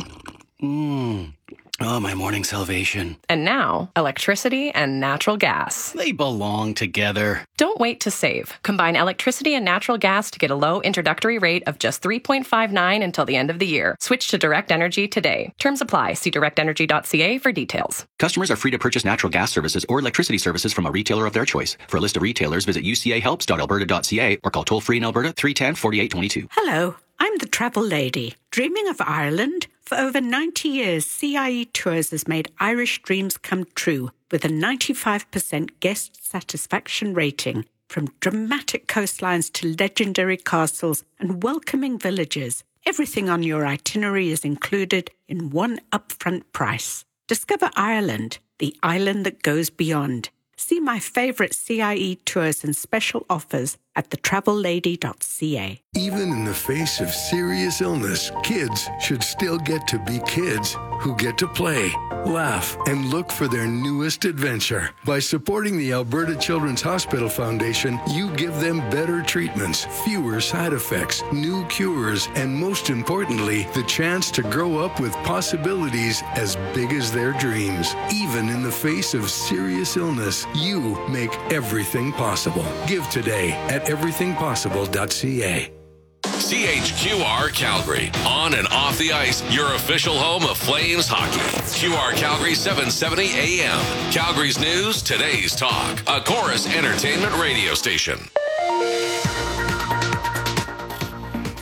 Mmm. Oh, my morning salvation. And now, electricity and natural gas. They belong together. Don't wait to save. Combine electricity and natural gas to get a low introductory rate of just three point five nine until the end of the year. Switch to Direct Energy today. Terms apply. See direct energy dot c a for details. Customers are free to purchase natural gas services or electricity services from a retailer of their choice. For a list of retailers, visit u c a helps dot alberta dot c a or call toll-free in Alberta three one zero, four eight two two. Hello, I'm the Travel Lady. Dreaming of Ireland? For over ninety years, C I E Tours has made Irish dreams come true with a ninety-five percent guest satisfaction rating. From dramatic coastlines to legendary castles and welcoming villages, everything on your itinerary is included in one upfront price. Discover Ireland, the island that goes beyond. See my favourite C I E tours and special offers at the travel lady dot c a. Even in the face of serious illness, kids should still get to be kids who get to play, laugh, and look for their newest adventure. By supporting the Alberta Children's Hospital Foundation, you give them better treatments, fewer side effects, new cures, and most importantly, the chance to grow up with possibilities as big as their dreams. Even in the face of serious illness, you make everything possible. Give today at everything possible dot c a. C H Q R Calgary. On and off the ice, your official home of Flames hockey. Q R Calgary seven seventy A M. Calgary's news, today's talk. A Chorus Entertainment radio station.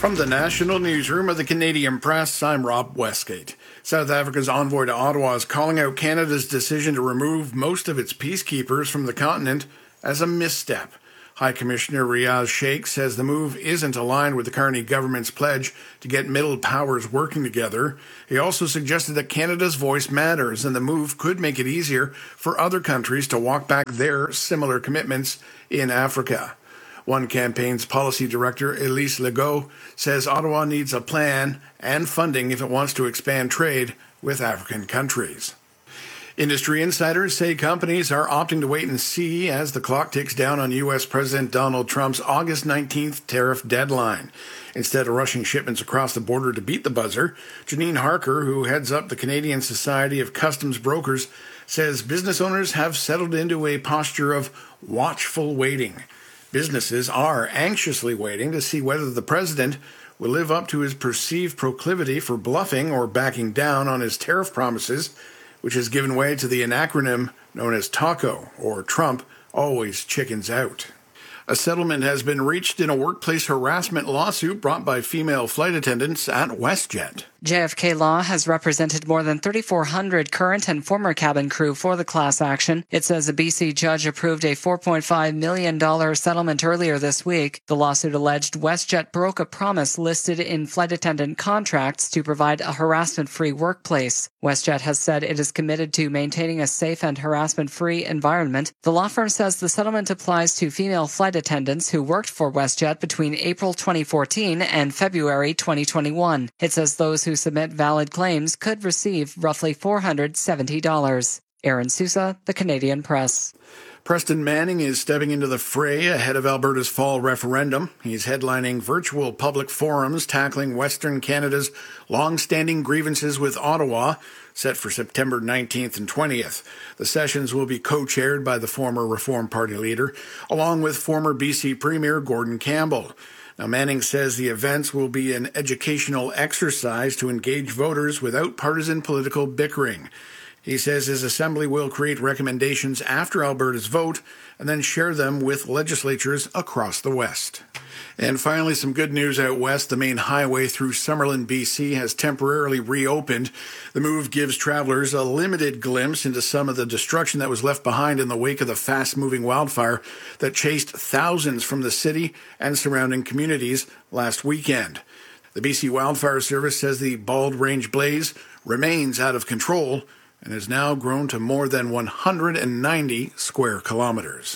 From the National Newsroom of the Canadian Press, I'm Rob Westgate. South Africa's envoy to Ottawa is calling out Canada's decision to remove most of its peacekeepers from the continent as a misstep. High Commissioner Riaz Sheikh says the move isn't aligned with the Carney government's pledge to get middle powers working together. He also suggested that Canada's voice matters and the move could make it easier for other countries to walk back their similar commitments in Africa. One campaign's policy director, Elise Legault, says Ottawa needs a plan and funding if it wants to expand trade with African countries. Industry insiders say companies are opting to wait and see as the clock ticks down on U S President Donald Trump's August nineteenth tariff deadline. Instead of rushing shipments across the border to beat the buzzer, Janine Harker, who heads up the Canadian Society of Customs Brokers, says business owners have settled into a posture of watchful waiting. Businesses are anxiously waiting to see whether the president will live up to his perceived proclivity for bluffing or backing down on his tariff promises, which has given way to the acronym known as TACO, or Trump always chickens out. A settlement has been reached in a workplace harassment lawsuit brought by female flight attendants at WestJet. J F K Law has represented more than thirty-four hundred current and former cabin crew for the class action. It says a B C judge approved a four point five million dollars settlement earlier this week. The lawsuit alleged WestJet broke a promise listed in flight attendant contracts to provide a harassment-free workplace. WestJet has said it is committed to maintaining a safe and harassment-free environment. The law firm says the settlement applies to female flight attendants who worked for WestJet between April twenty fourteen and February twenty twenty-one. It says those who submit valid claims could receive roughly four hundred seventy dollars. Aaron Sousa, The Canadian Press. Preston Manning is stepping into the fray ahead of Alberta's fall referendum. He's headlining virtual public forums tackling Western Canada's long-standing grievances with Ottawa, set for September nineteenth and twentieth. The sessions will be co-chaired by the former Reform Party leader, along with former B C Premier Gordon Campbell. Now, Manning says the events will be an educational exercise to engage voters without partisan political bickering. He says his assembly will create recommendations after Alberta's vote and then share them with legislatures across the West. And finally, some good news out west. The main highway through Summerlin, B C has temporarily reopened. The move gives travelers a limited glimpse into some of the destruction that was left behind in the wake of the fast-moving wildfire that chased thousands from the city and surrounding communities last weekend. The B C Wildfire Service says the Bald Range blaze remains out of control and has now grown to more than one hundred ninety square kilometers.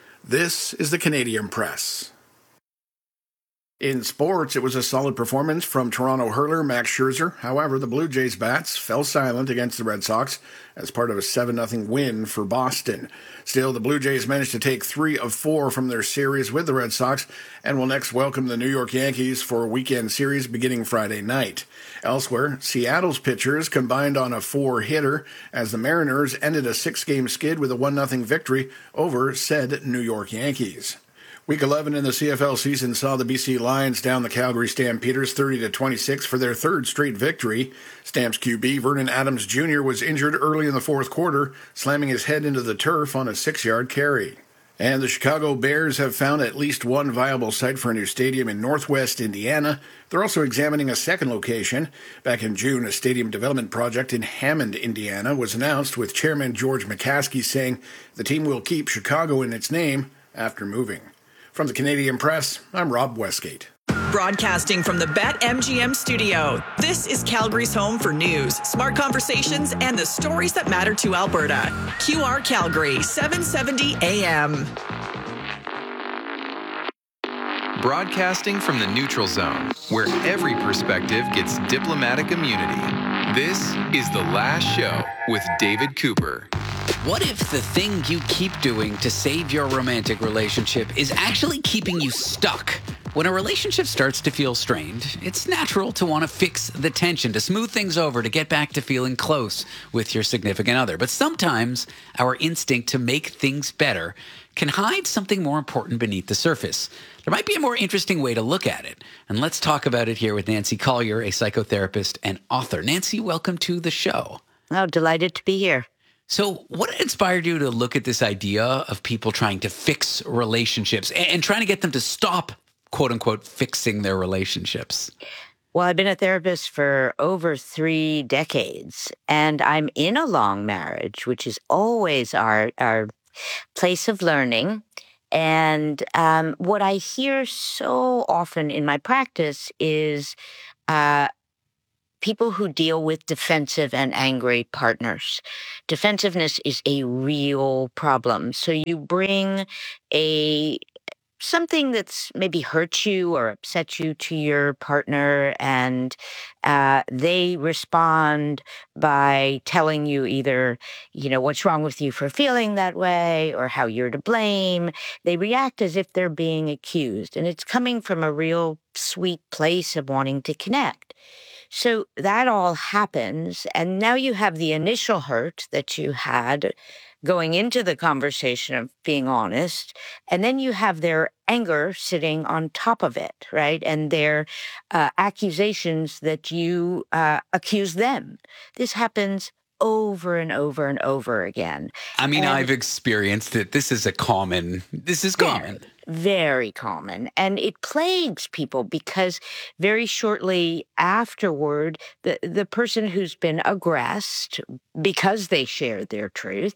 This is the Canadian Press. In sports, it was a solid performance from Toronto hurler Max Scherzer. However, the Blue Jays bats fell silent against the Red Sox as part of a seven nothing win for Boston. Still, the Blue Jays managed to take three of four from their series with the Red Sox and will next welcome the New York Yankees for a weekend series beginning Friday night. Elsewhere, Seattle's pitchers combined on a four-hitter as the Mariners ended a six-game skid with a one nothing victory over said New York Yankees. Week eleven in the C F L season saw the B C Lions down the Calgary Stampeders thirty to twenty-six for their third straight victory. Stamps Q B Vernon Adams Junior was injured early in the fourth quarter, slamming his head into the turf on a six-yard carry. And the Chicago Bears have found at least one viable site for a new stadium in Northwest Indiana. They're also examining a second location. Back in June, a stadium development project in Hammond, Indiana was announced, with Chairman George McCaskey saying the team will keep Chicago in its name after moving. From the Canadian Press, I'm Rob Westgate. Broadcasting from the BetMGM studio, this is Calgary's home for news, smart conversations, and the stories that matter to Alberta. Q R Calgary, seven seventy A M. Broadcasting from the neutral zone, where every perspective gets diplomatic immunity. This is The Last Show with David Cooper. What if the thing you keep doing to save your romantic relationship is actually keeping you stuck? When a relationship starts to feel strained, it's natural to want to fix the tension, to smooth things over, to get back to feeling close with your significant other. But sometimes our instinct to make things better can hide something more important beneath the surface. There might be a more interesting way to look at it. And let's talk about it here with Nancy Collier, a psychotherapist and author. Nancy, welcome to the show. Oh, delighted to be here. So what inspired you to look at this idea of people trying to fix relationships and trying to get them to stop, quote unquote, fixing their relationships? Well, I've been a therapist for over three decades, and I'm in a long marriage, which is always our, our place of learning. And um, what I hear so often in my practice is uh, people who deal with defensive and angry partners. Defensiveness is a real problem. So you bring a something that's maybe hurt you or upset you to your partner, and uh, they respond by telling you either, you know, what's wrong with you for feeling that way or how you're to blame. They react as if they're being accused, and it's coming from a real sweet place of wanting to connect. So that all happens, and now you have the initial hurt that you had going into the conversation of being honest, and then you have their anger sitting on top of it, right? And their uh, accusations that you uh, accuse them. This happens over and over and over again. I mean, and I've experienced it. This is a common, this is common. Very common. And it plagues people because very shortly afterward, the, the person who's been aggressed because they shared their truth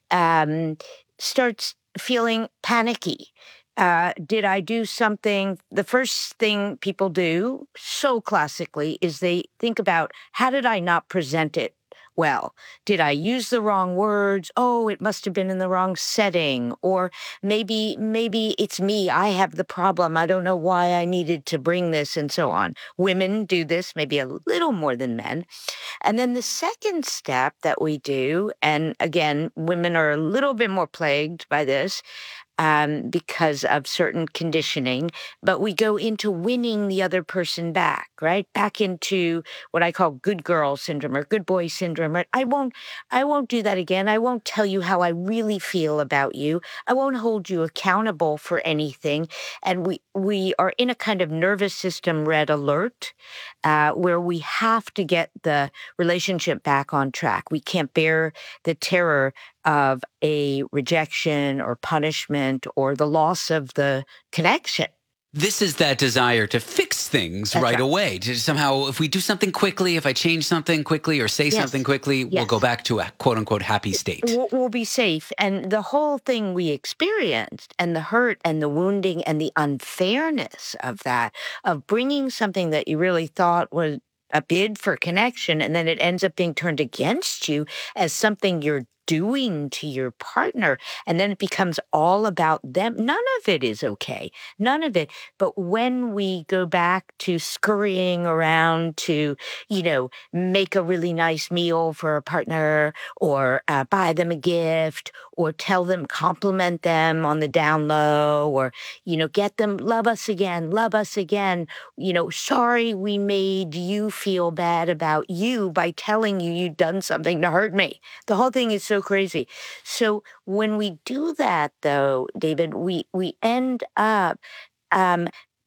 um, starts feeling panicky. Uh, did I do something? The first thing people do, so classically, is they think about, how did I not present it well? Did I use the wrong words? Oh, it must have been in the wrong setting. Or maybe, maybe it's me. I have the problem. I don't know why I needed to bring this, and so on. Women do this maybe a little more than men. And then the second step that we do, and again, women are a little bit more plagued by this, Um, because of certain conditioning, but we go into winning the other person back, right? Back into what I call good girl syndrome or good boy syndrome. Right? I won't, I won't do that again. I won't tell you how I really feel about you. I won't hold you accountable for anything. And we, we are in a kind of nervous system red alert, uh, where we have to get the relationship back on track. We can't bear the terror of a rejection or punishment or the loss of the connection. This is that desire to fix things right, right away. To somehow, if we do something quickly, if I change something quickly or say yes. something quickly, yes. we'll go back to a quote unquote happy state. We'll, we'll be safe. And the whole thing we experienced, and the hurt and the wounding and the unfairness of that, of bringing something that you really thought was a bid for connection, and then it ends up being turned against you as something you're doing to your partner, and then it becomes all about them. None of it is okay. None of it. But when we go back to scurrying around to, you know, make a really nice meal for a partner, or uh, buy them a gift, or tell them, compliment them on the down low, or, you know, get them, love us again, love us again, you know, sorry we made you feel bad about you by telling you you'd done something to hurt me. The whole thing is so crazy. So when we do that, though, David, we, we end up um,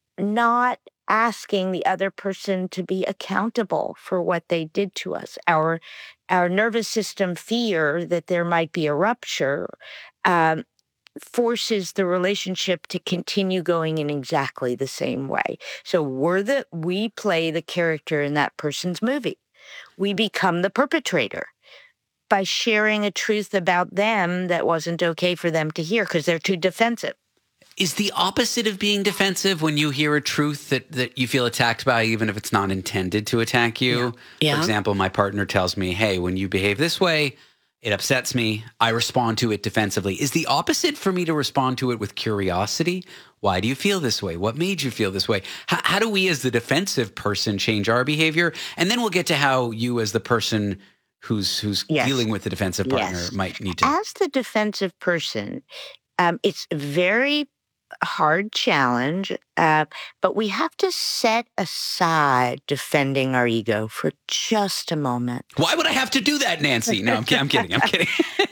not asking the other person to be accountable for what they did to us. Our, our nervous system fear that there might be a rupture um, forces the relationship to continue going in exactly the same way. So we're the, we play the character in that person's movie. We become the perpetrator by sharing a truth about them that wasn't okay for them to hear because they're too defensive. Is the opposite of being defensive when you hear a truth that, that you feel attacked by, even if it's not intended to attack you? Yeah. Yeah. For example, my partner tells me, hey, when you behave this way, it upsets me. I respond to it defensively. Is the opposite for me to respond to it with curiosity? Why do you feel this way? What made you feel this way? How, how do we as the defensive person change our behavior? And then we'll get to how you as the person who's who's yes. dealing with the defensive partner yes. might need to. As the defensive person, um, it's a very hard challenge, uh, but we have to set aside defending our ego for just a moment. Why would I have to do that, Nancy? No, I'm, I'm kidding. I'm kidding.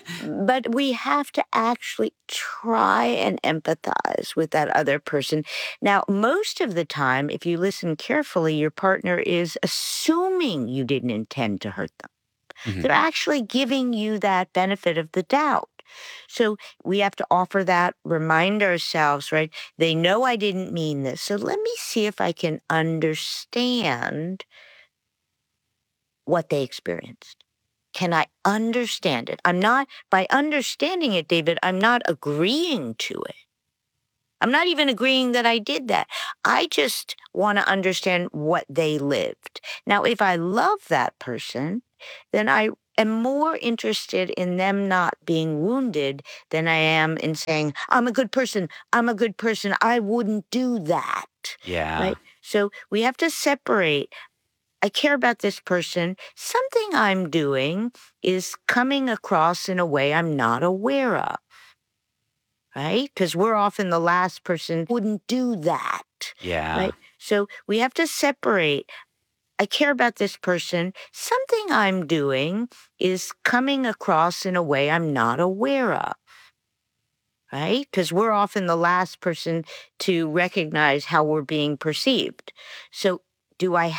But we have to actually try and empathize with that other person. Now, most of the time, if you listen carefully, your partner is assuming you didn't intend to hurt them. Mm-hmm. They're actually giving you that benefit of the doubt. So we have to offer that, remind ourselves, right? They know I didn't mean this. So let me see if I can understand what they experienced. Can I understand it? I'm not, by understanding it, David, I'm not agreeing to it. I'm not even agreeing that I did that. I just want to understand what they lived. Now, if I love that person, then I am more interested in them not being wounded than I am in saying, I'm a good person. I'm a good person. I wouldn't do that. Yeah. Right? So we have to separate. I care about this person. Something I'm doing is coming across in a way I'm not aware of. Right? Because we're often the last person who wouldn't do that. Yeah. Right? So we have to separate. I care about this person. Something I'm doing is coming across in a way I'm not aware of. Right? Because we're often the last person to recognize how we're being perceived. So do I